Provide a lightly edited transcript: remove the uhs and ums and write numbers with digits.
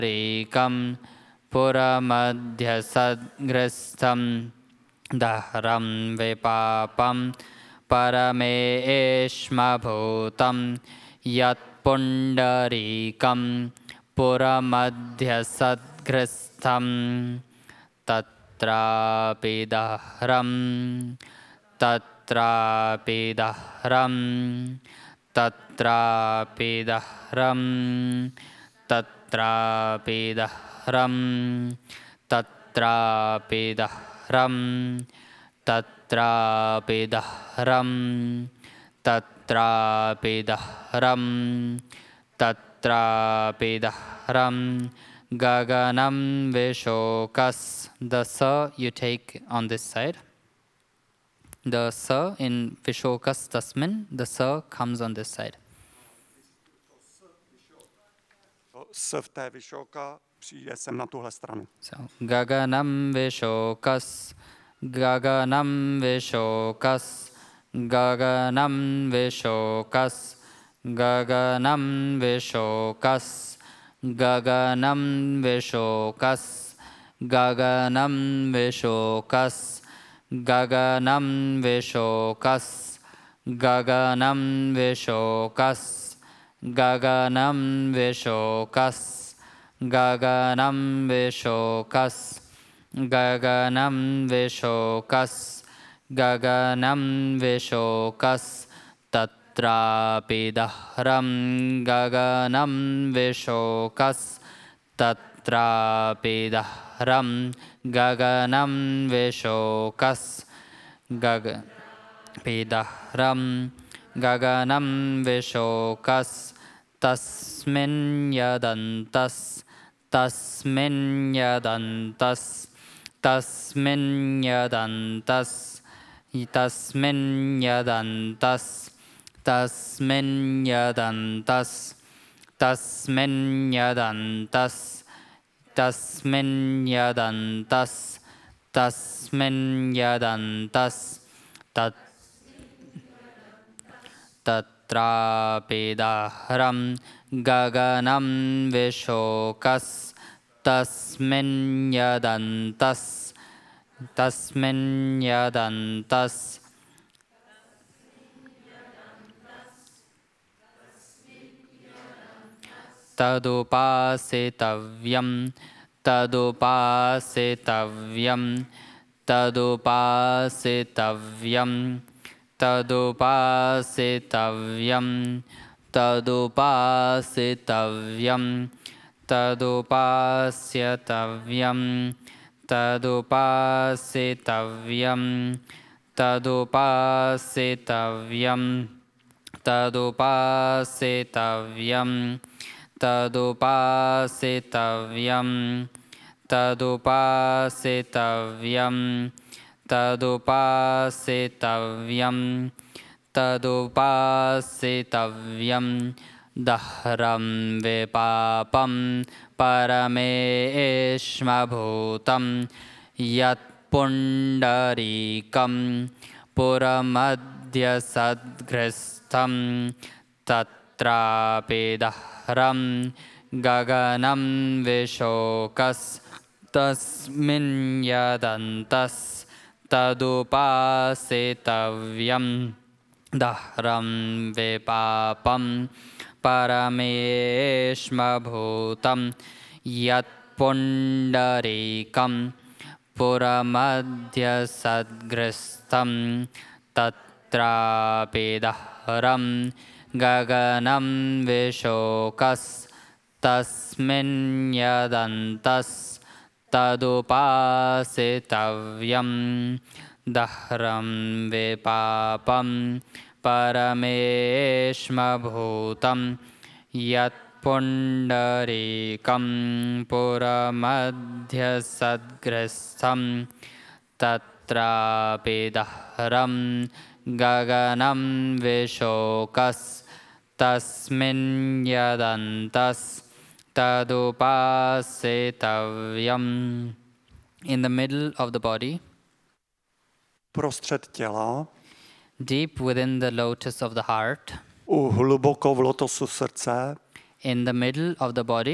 Rikam Puramadhyasadgristham Dahram Vipapam Parameshma Bhutam Yat Pundarikam Puramadhyasadgristham Tatrapi Dahram Tatrapi Dahram Tatrapi Dahram Tatrapi Dahram Tatrapi Dahram Tatrapi Dahram Tatrapi Dahram Tatrapi Dahram Gaganam Vishokas. The sa you take on this side. The sa in Vishokas Tasmin, the sa comes on this side. S v té Vishoka přijde sem na tuhle stranu. So Gaganam Vishokas, Gaganam Vishokas, Gaganam Vishokas, Gaganam Vishokas, Gaganam Vishokas, Gaganam Vishokas, Gaganam Vishokas, Gaganam Vishokas, Gaganam Vishokas, Gaganam Vishokas, Gaganam Vishokas, Gaganam Vishokas, Tatrapi Dahram, Gaganam Vishokas, Tatrapi Dahram, Gaganam Vishokas, Gaganam Dahram, Gaganam Vishokas, Tasmin Yadantas, Tasmin Yadantas, Tasmin Yadantas, Tasmin Yadantas, Tasmin Yadantas, Tasmin Yadantas, Tasmin Yadantas, Tasmin Yadantas, Tatrapi Dahram, Gaganam Vishokas, Tasmin Yadantas, Tasmin Yadantas, Tadupasitavyam, Tadupasitavyam, Tadupasitavyam, Tadupasitavyam, Tadupasitavyam, Tadupasitavyam, Tadupasitavyam, Tadupasitavyam, Tadupasitavyam, Tadupasitavyam, Tadupasitavyam, Tadupasitavyam, Tadupasitavyam, Dahram Vipapam Parameshma Bhutam Yat Pundarikam Puramadhyasadgristham Tatrapi Dahram Gaganam Vishokas Tasmin Yadantas Tadupasitavyam Dahram Vipapam Parameshma Bhutam Yat Pundarikam Puramadhyasadgristham Tatrapi Dahram Gaganam Vishokas Tasmin Yadantas Tadupasitavyam Dahram Vipapam Parameshma Bhutam Yat Pundarikam Puramadhyasadgristham Tatrapi Dahram Gaganam Vishokas Tasmin Yadantas Tadupasitavyam. In the middle of the body, Prostřed těla, deep within the lotus of the heart, hluboko v lotosu srdce, in the middle of the body,